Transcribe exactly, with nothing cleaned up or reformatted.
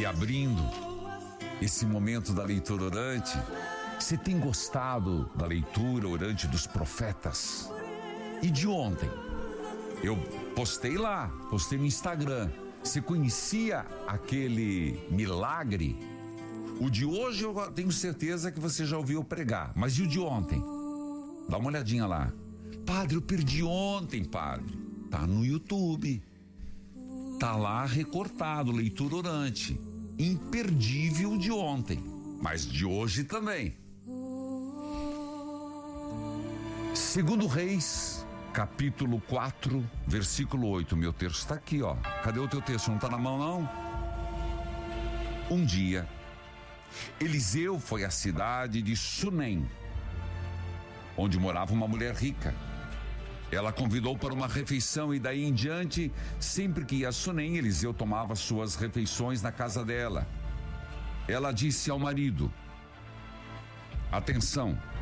E abrindo esse momento da leitura orante, você tem gostado da leitura orante dos profetas? E de ontem? Eu postei lá, postei no Instagram. Você conhecia aquele milagre? O de hoje eu tenho certeza que você já ouviu pregar, mas e o de ontem? Dá uma olhadinha lá. Padre, eu perdi ontem, padre. Tá no YouTube. Tá lá recortado, leitura orante. Imperdível de ontem, mas de hoje também. Segundo Reis, capítulo quatro, versículo oito. Meu texto está aqui, ó. Cadê o teu texto? Não tá na mão, não? Um dia, Eliseu foi à cidade de Sunem, onde morava uma mulher rica. Ela convidou para uma refeição e daí em diante, sempre que ia a Sunem, Eliseu tomava suas refeições na casa dela. Ela disse ao marido: atenção,